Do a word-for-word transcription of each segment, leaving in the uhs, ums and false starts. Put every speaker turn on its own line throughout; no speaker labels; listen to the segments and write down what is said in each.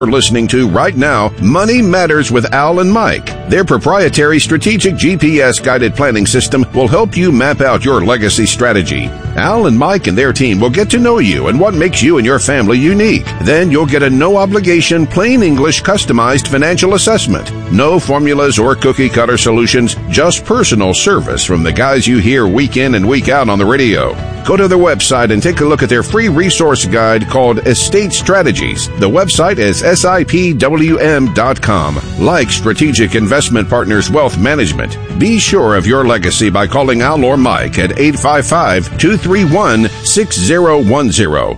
We're listening to right now, Money Matters with Al and Mike. Their proprietary strategic G P S-guided planning system will help you map out your legacy strategy. Al and Mike and their team will get to know you and what makes you and your family unique. Then you'll get a no-obligation, plain English, customized financial assessment. No formulas or cookie-cutter solutions, just personal service from the guys you hear week in and week out on the radio. Go to their website and take a look at their free resource guide called Estate Strategies. The website is S I P W M dot com. Like Strategic Investment Partners Wealth Management, be sure of your legacy by calling Al or Mike at eight five five, two three one, six zero one zero.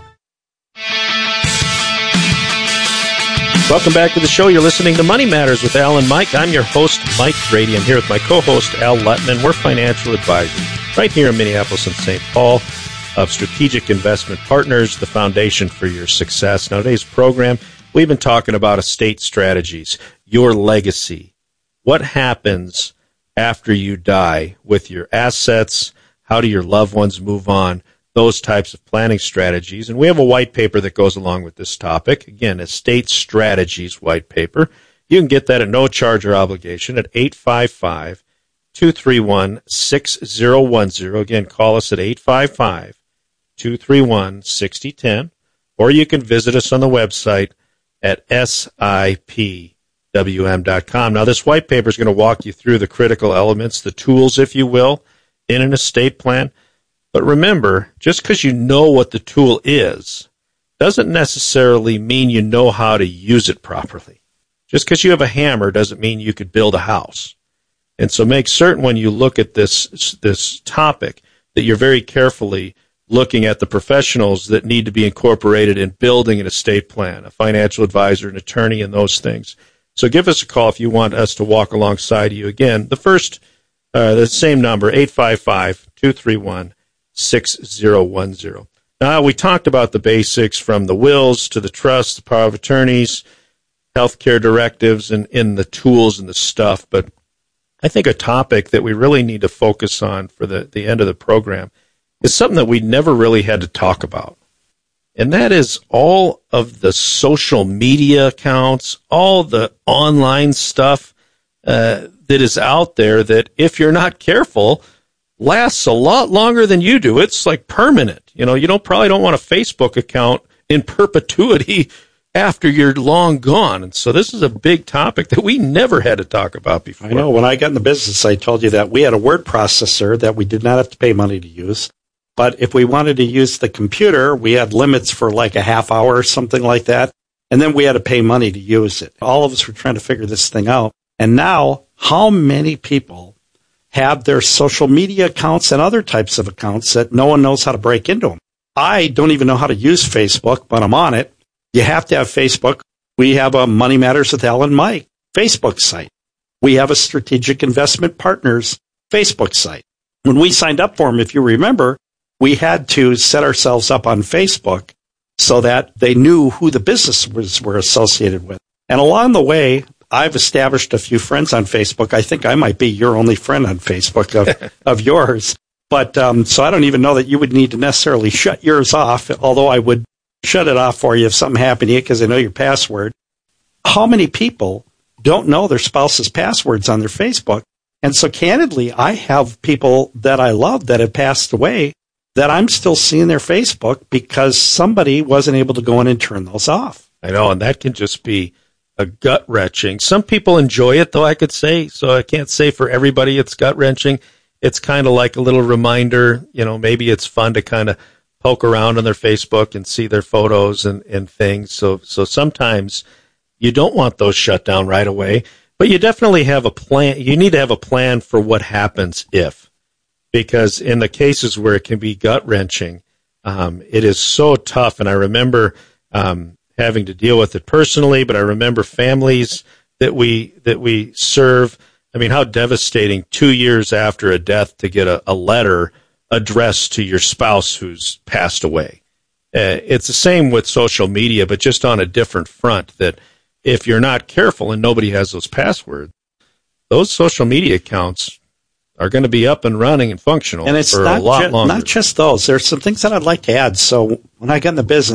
Welcome back to the show. You're listening to Money Matters with Al and Mike. I'm your host, Mike Grady. I'm here with my co-host, Al Lutman. We're financial advisors right here in Minneapolis and Saint Paul of Strategic Investment Partners, the foundation for your success. Now, today's program, we've been talking about estate strategies, your legacy. What happens after you die with your assets? How do your loved ones move on? Those types of planning strategies. And we have a white paper that goes along with this topic. Again, Estate Strategies white paper. You can get that at no charge or obligation at eight five five, two three one, six zero one zero. Again, call us at eight five five, two three one, six zero one zero. Or you can visit us on the website at S I P W M dot com. Now, this white paper is going to walk you through the critical elements, the tools, if you will, in an estate plan. But remember, just because you know what the tool is doesn't necessarily mean you know how to use it properly. Just because you have a hammer doesn't mean you could build a house. And so make certain when you look at this this topic that you're very carefully looking at the professionals that need to be incorporated in building an estate plan, a financial advisor, an attorney, and those things. So give us a call if you want us to walk alongside you. Again, the first, uh, the same number, eight five five, two three one, six zero one zero. Now, we talked about the basics from the wills to the trust, the power of attorneys, healthcare directives, and in the tools and the stuff. But I think a topic that we really need to focus on for the, the end of the program is something that we never really had to talk about. And that is all of the social media accounts, all the online stuff uh, that is out there that, if you're not careful, lasts a lot longer than you do. It's like permanent. You know, you don't probably don't want a Facebook account in perpetuity after you're long gone. And so this is a big topic that we never had to talk about before.
I know. When I got in the business, I told you that we had a word processor that we did not have to pay money to use. But if we wanted to use the computer, we had limits for like a half hour or something like that. And then we had to pay money to use it. All of us were trying to figure this thing out. And now, how many people have their social media accounts and other types of accounts that no one knows how to break into them? I don't even know how to use Facebook, but I'm on it. You have to have Facebook. We have a Money Matters with Al and Mike Facebook site. We have a Strategic Investment Partners Facebook site. When we signed up for them, if you remember, we had to set ourselves up on Facebook so that they knew who the businesses were associated with. And along the way, I've established a few friends on Facebook. I think I might be your only friend on Facebook of, of yours. But um, so I don't even know that you would need to necessarily shut yours off, although I would shut it off for you if something happened to you because I know your password. How many people don't know their spouse's passwords on their Facebook? And so candidly, I have people that I love that have passed away that I'm still seeing their Facebook because somebody wasn't able to go in and turn those off.
I know, and that can just be a gut-wrenching. Some people enjoy it, though, I could say, so I can't say for everybody it's gut-wrenching. It's kind of like a little reminder, you know, maybe it's fun to kind of poke around on their Facebook and see their photos and, and things. So so sometimes you don't want those shut down right away, but you definitely have a plan. You need to have a plan for what happens if, because in the cases where it can be gut-wrenching, um, it is so tough. And I remember um, having to deal with it personally, but I remember families that we that we serve. I mean, how devastating two years after a death to get a, a letter addressed to your spouse who's passed away. Uh, it's the same with social media, but just on a different front, that if you're not careful and nobody has those passwords, those social media accounts are going to be up and running and functional
and it's
for
not
a lot
ju-
longer.
Not just those. There's some things that I'd like to add. So when I got in the business,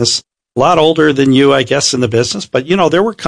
a lot older than you, I guess, in the business. But, you know, there were